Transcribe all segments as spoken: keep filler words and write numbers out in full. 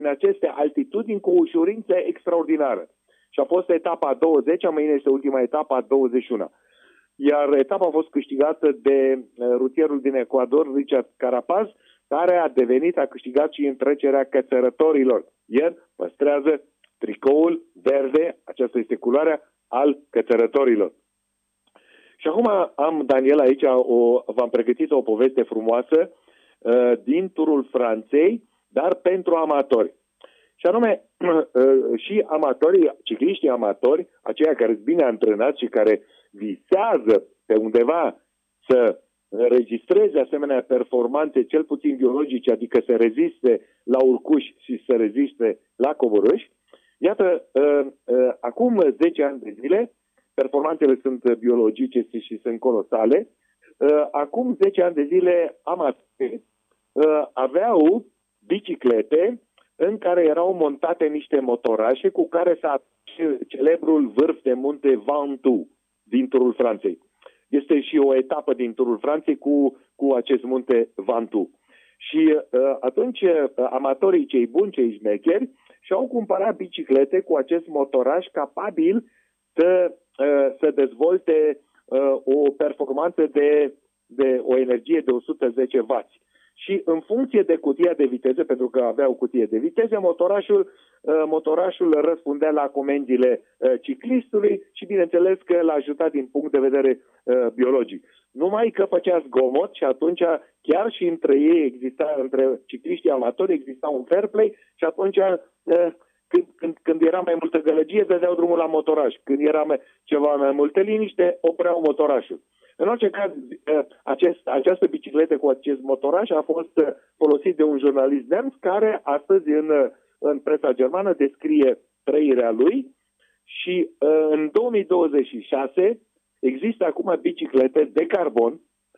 în aceste altitudini cu o ușurință extraordinară. Și a fost etapa douăzeci, mâine este ultima etapă, a douăzeci și unu. Iar etapa a fost câștigată de rutierul din Ecuador, Richard Carapaz, care a devenit, a câștigat și întrecerea cățărătorilor. El păstrează tricoul verde, aceasta este culoarea, al cățărătorilor. Și acum am, Daniel, aici o, v-am pregătit o poveste frumoasă uh, din Turul Franței, dar pentru amatori. Și anume, uh, și amatorii, cicliștii amatori, aceia care sunt bine antrenați și care visează pe undeva să înregistreze asemenea performanțe, cel puțin biologice, adică să reziste la urcuși și să reziste la coborâși. Iată, uh, uh, acum zece ani de zile, performanțele sunt biologice și sunt colosale. Uh, acum zece ani de zile, amatorii uh, aveau biciclete în care erau montate niște motorașe cu care s-a celebrul vârf de munte Ventoux din Turul Franței. Este și o etapă din Turul Franței cu, cu acest munte Ventoux. Și uh, atunci uh, amatorii cei buni, cei șmecheri, și-au cumpărat biciclete cu acest motoraș capabil să, uh, să dezvolte uh, o performanță de, de o energie de o sută zece wați. Și în funcție de cutia de viteză, pentru că avea o cutie de viteză, motorașul, uh, motorașul răspundea la comenzile uh, ciclistului și bineînțeles că l-a ajutat din punct de vedere uh, biologic. Numai că făcea zgomot și atunci chiar și între ei exista, între cicliștii amatori exista un fair play și atunci uh, când, când, când era mai multă gălăgie dădeau drumul la motoraș. Când era mai, ceva mai multă liniște, opreau motorașul. În orice caz, acest, această bicicletă cu acest motoraș a fost folosit de un jurnalist nemț care astăzi în, în presa germană descrie trăirea lui și în două mii douăzeci și șase există acum biciclete de carbon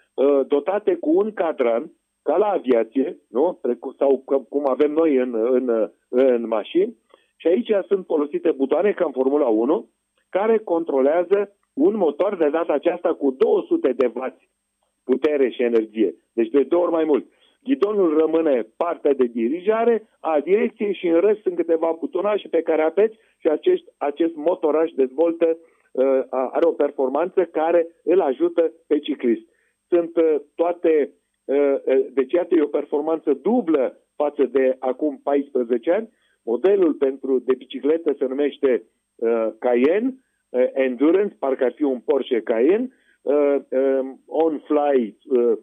dotate cu un cadran, ca la aviație, nu? Sau cum avem noi în, în, în mașini, și aici sunt folosite butoane ca în Formula unu care controlează un motor de data aceasta cu două sute de wați putere și energie. Deci de două ori mai mult. Ghidonul rămâne partea de dirijare a direcției și în rest sunt câteva butonașe pe care apeți și acest, acest motoraș dezvoltă, uh, are o performanță care îl ajută pe ciclist. Sunt uh, toate, uh, deci iată e o performanță dublă față de acum paisprezece ani. Modelul pentru de bicicletă se numește uh, Cayenne, Uh, Endurance, parcă ar fi un Porsche Cayenne, uh, um, On-Fly uh,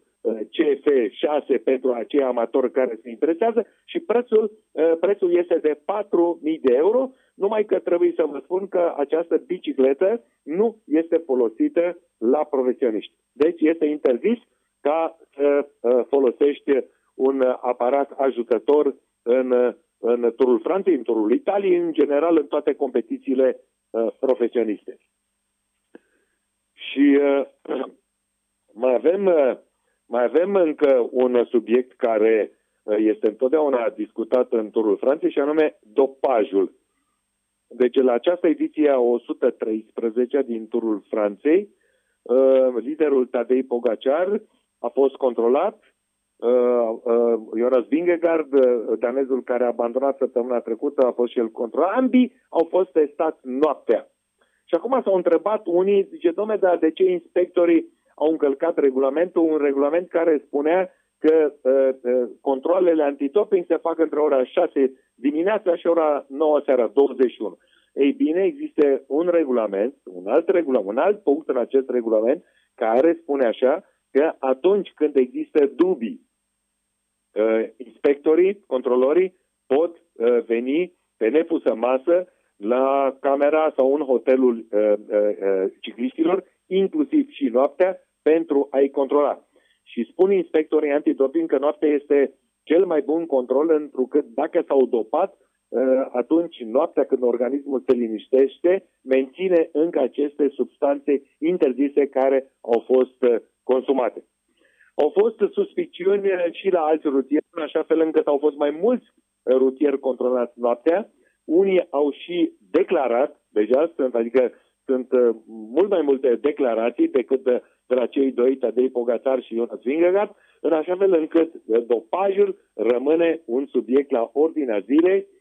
C F șase pentru acei amatori care se interesează și prețul, uh, prețul este de patru mii de euro, numai că trebuie să vă spun că această bicicletă nu este folosită la profesioniști. Deci este interzis ca să uh, folosești un aparat ajutător în, în Turul Franței, în Turul Italiei, în general în toate competițiile profesioniste. Și uh, mai avem uh, mai avem încă un subiect care uh, este întotdeauna discutat în Turul Franței și anume dopajul. Deci la această ediție a o sută treisprezecea din Turul Franței, uh, liderul Tadej Pogacar a fost controlat. Uh, uh, Jonas Vingegaard, uh, danezul care a abandonat săptămâna trecută, a fost și el controlat. Ambii au fost testați noaptea. Și acum s-au întrebat unii, zice, dom'le, dar de ce inspectorii au încălcat regulamentul, un regulament care spunea că uh, uh, controlele antidoping se fac între ora șase dimineața și ora nouă seara, douăzeci și unu. Ei bine, există un regulament, un alt regulament, un alt punct în acest regulament care spune așa că atunci când există dubii, Uh, inspectorii, controlorii pot uh, veni pe nepusă masă la camera sau în hotelul uh, uh, cicliștilor, inclusiv și noaptea, pentru a-i controla. Și spun inspectorii antidoping că noaptea este cel mai bun control, întrucât dacă s-au dopat, uh, atunci noaptea când organismul se liniștește, menține încă aceste substanțe interzise care au fost uh, consumate. Au fost suspiciuni și la alți rutieri, în așa fel încât au fost mai mulți rutieri controlați noaptea. Unii au și declarat, deja sunt, adică sunt mult mai multe declarații decât de, de la cei doi, Tadej Pogacar și Jonas Vingegaard, în așa fel încât dopajul rămâne un subiect la ordinea zilei